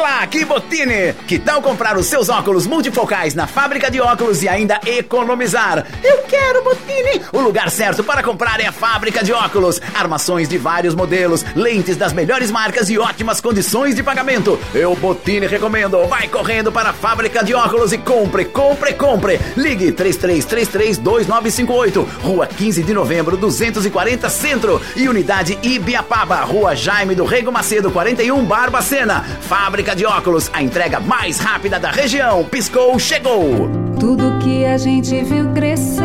Olá, que Botini! Que tal comprar os seus óculos multifocais na fábrica de óculos e ainda economizar? Eu quero, Botini! O lugar certo para comprar é a fábrica de óculos. Armações de vários modelos, lentes das melhores marcas e ótimas condições de pagamento. Eu, Botini, recomendo. Vai correndo para a fábrica de óculos e compre, compre, compre. Ligue 3333-2958, Rua 15 de Novembro, 240 Centro e Unidade Ibiapaba, Rua Jaime do Rego Macedo, 41, Barbacena. Fábrica de óculos, a entrega mais rápida da região. Piscou, chegou. Tudo que a gente viu crescer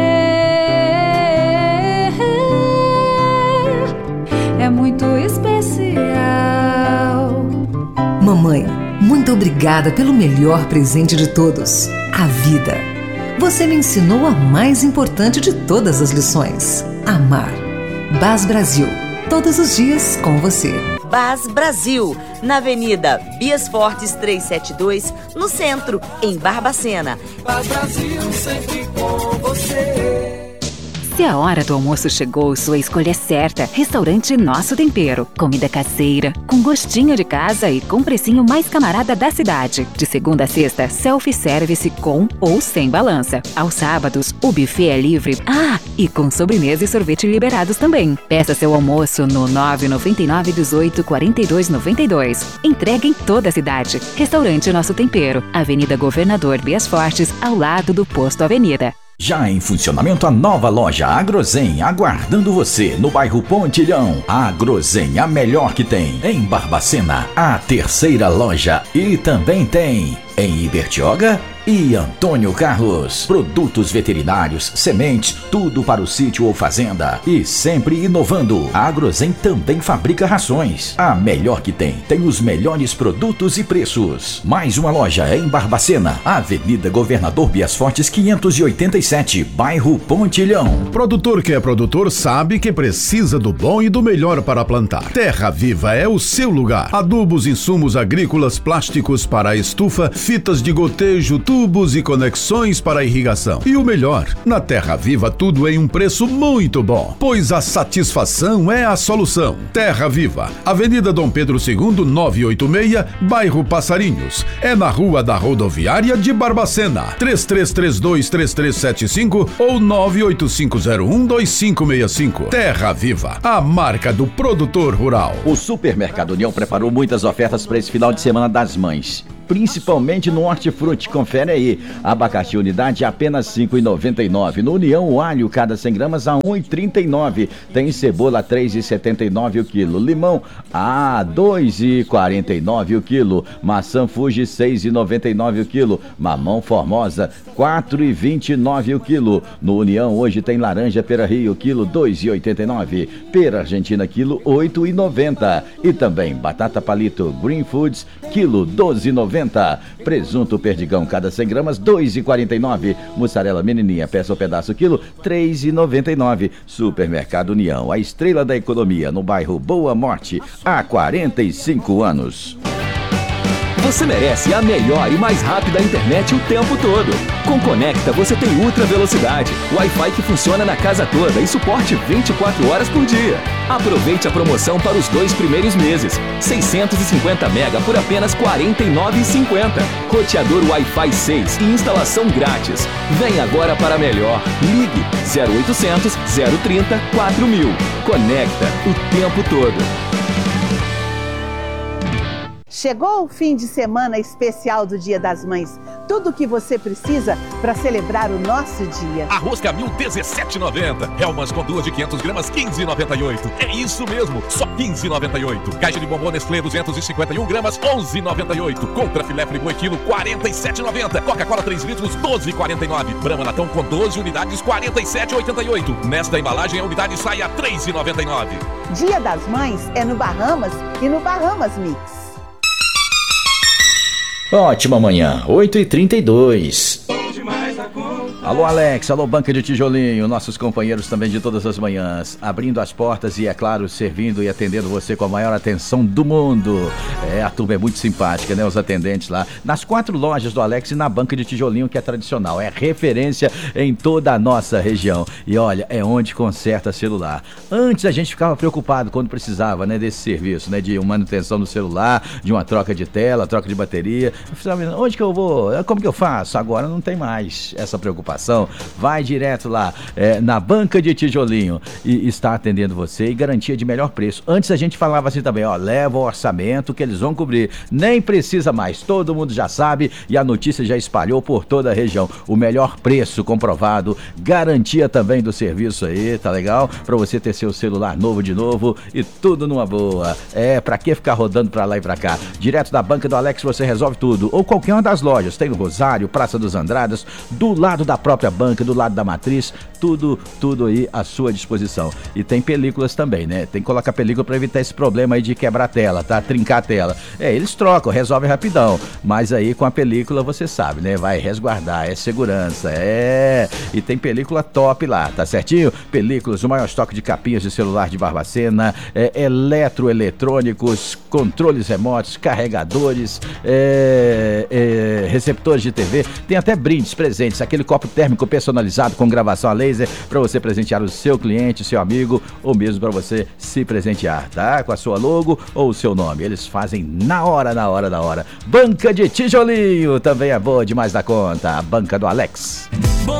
é muito especial. Mamãe, muito obrigada pelo melhor presente de todos, a vida. Você me ensinou a mais importante de todas as lições: amar. BAS Brasil, todos os dias com você. BAS Brasil, na Avenida Bias Fortes 372, no centro, em Barbacena. BAS Brasil, sempre com você. Se a hora do almoço chegou, sua escolha é certa. Restaurante Nosso Tempero. Comida caseira, com gostinho de casa e com precinho mais camarada da cidade. De segunda a sexta, self-service com ou sem balança. Aos sábados, o buffet é livre. Ah, e com sobremesa e sorvete liberados também. Peça seu almoço no 999-18-4292. Entrega em toda a cidade. Restaurante Nosso Tempero. Avenida Governador Bias Fortes, ao lado do Posto Avenida. Já em funcionamento a nova loja Agrozen, aguardando você no bairro Pontilhão. A Agrozen, a melhor que tem. Em Barbacena, a terceira loja. E também tem em Ibertioga e Antônio Carlos. Produtos veterinários, sementes, tudo para o sítio ou fazenda. E sempre inovando. A Agrozen também fabrica rações. A melhor que tem. Tem os melhores produtos e preços. Mais uma loja em Barbacena. Avenida Governador Bias Fortes 587, bairro Pontilhão. Produtor que é produtor sabe que precisa do bom e do melhor para plantar. Terra Viva é o seu lugar. Adubos, insumos agrícolas, plásticos para a estufa, fitas de gotejo, tubos e conexões para a irrigação. E o melhor, na Terra Viva tudo em um preço muito bom, pois a satisfação é a solução. Terra Viva, Avenida Dom Pedro II, 986, bairro Passarinhos. É na Rua da Rodoviária de Barbacena. 3332-3375 ou 98501-2565. Terra Viva, a marca do produtor rural. O Supermercado União preparou muitas ofertas para esse final de semana das mães, principalmente no Hortifruti. Confere aí. Abacaxi unidade apenas R$ 5,99. No União, o alho cada 100 gramas a R$ 1,39. Tem cebola R$ 3,79 o quilo. Limão a R$ 2,49 o quilo. Maçã Fuji R$ 6,99 o quilo. Mamão Formosa R$ 4,29 o quilo. No União, hoje tem laranja Pera Rio quilo R$ 2,89. Pera Argentina quilo R$ 8,90. E também batata palito Green Foods quilo R$ 12,90. Presunto Perdigão cada 100 gramas R$ 2,49. Mussarela menininha peça ou pedaço quilo R$ 3,99. Supermercado União, a estrela da economia no bairro Boa Morte há 45 anos. Você merece a melhor e mais rápida internet o tempo todo. Com Conecta você tem ultra velocidade, Wi-Fi que funciona na casa toda e suporte 24 horas por dia. Aproveite a promoção para os 2 primeiros meses. 650 mega por apenas R$ 49,50. Roteador Wi-Fi 6 e instalação grátis. Vem agora para melhor. Ligue 0800 030 4000. Conecta o tempo todo. Chegou o fim de semana especial do Dia das Mães. Tudo o que você precisa para celebrar o nosso dia. Arroz Camil R$17,90. Helmas com 2 de 500 gramas R$15,98. É isso mesmo, só R$15,98. Caixa de bombom Nestlé 251 gramas R$11,98. Contra filé friboi quilo R$47,90. Coca-Cola 3 litros R$12,49. Brahma latão com 12 unidades R$47,88. Nesta embalagem a unidade sai a R$3,99. Dia das Mães é no Bahamas e no Bahamas Mix. Ótima manhã, 8h32. Bom demais da conta. Alô Alex, alô Banca de Tijolinho, nossos companheiros também de todas as manhãs, abrindo as portas e, é claro, servindo e atendendo você com a maior atenção do mundo. A turma é muito simpática, né? Os atendentes lá, nas 4 lojas do Alex e na Banca de Tijolinho, que é tradicional, é referência em toda a nossa região. E olha, é onde conserta celular. Antes a gente ficava preocupado quando precisava, né, desse serviço, né, de manutenção do celular, de uma troca de tela, troca de bateria. Onde que eu vou? Como que eu faço? Agora não tem mais essa preocupação. Vai direto lá na Banca de Tijolinho e está atendendo você e garantia de melhor preço. Antes a gente falava assim também, ó, leva o orçamento que eles vão cobrir. Nem precisa mais, todo mundo já sabe e a notícia já espalhou por toda a região. O melhor preço comprovado, garantia também do serviço aí, tá legal? Pra você ter seu celular novo de novo e tudo numa boa. Pra que ficar rodando pra lá e pra cá? Direto da Banca do Alex você resolve tudo. Ou qualquer uma das lojas, tem no Rosário, Praça dos Andradas, do lado da própria banca, do lado da matriz, tudo aí à sua disposição. E tem películas também, né? Tem que colocar película pra evitar esse problema aí de quebrar a tela, tá? Trincar a tela. Eles trocam, resolvem rapidão. Mas aí com a película você sabe, né? Vai resguardar, é segurança, E tem película top lá, tá certinho? Películas, o maior estoque de capinhas de celular de Barbacena, eletroeletrônicos, controles remotos, carregadores, receptores de TV, tem até brindes, presentes, aquele copo térmico personalizado com gravação a laser para você presentear o seu cliente, seu amigo ou mesmo para você se presentear, tá? Com a sua logo ou o seu nome. Eles fazem na hora. Banca de Tijolinho também é boa demais da conta. A Banca do Alex.